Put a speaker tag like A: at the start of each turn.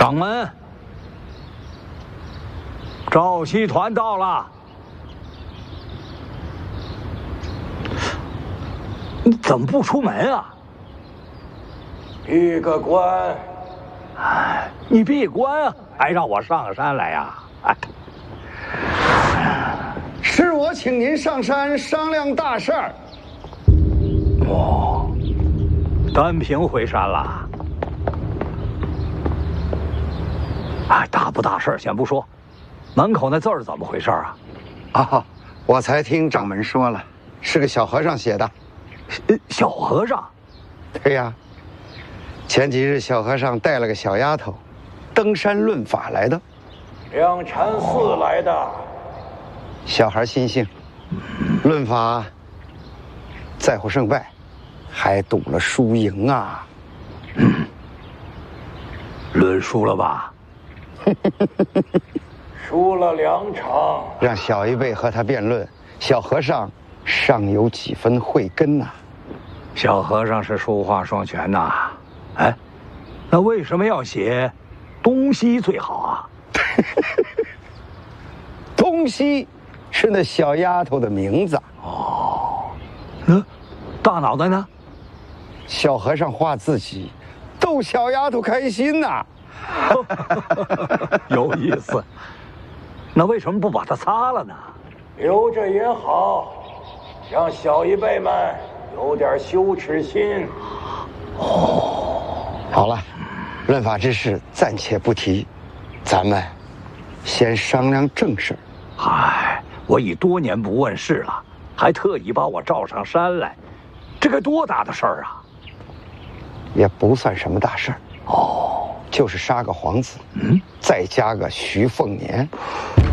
A: 掌门，赵熙团到了。你怎么不出门啊？
B: 闭个关。
A: 哎，你闭关啊，还让我上山来呀？哎，
C: 是我请您上山商量大事儿。
A: 哦，单凭回山了。哎，大不大事先不说，门口那字儿怎么回事啊？
C: 啊，我才听掌门说了，是个小和尚写的。
A: 小和尚？
C: 对呀，前几日小和尚带了个小丫头，登山论法来的。
B: 两禅寺来的。
C: 小孩心性，论法在乎胜败，还赌了输赢啊。
A: 论输了吧？
B: 输了2场。
C: 让小一辈和他辩论，小和尚尚有几分慧根呐。
A: 小和尚是书画双全呐。哎，那为什么要写东西最好啊？
C: 东西是那小丫头的名字。
A: 哦，那大脑袋呢？
C: 小和尚画自己，逗小丫头开心呐。
A: 有意思。那为什么不把它擦了呢？
B: 留着也好，让小一辈们有点羞耻心。
C: 好了，论法之事暂且不提，咱们先商量正事。
A: 嗨，我已多年不问世了，还特意把我召上山来，这该多大的事儿啊！
C: 也不算什么大事儿。
A: 哦，
C: 就是杀个皇子，再加个徐凤年。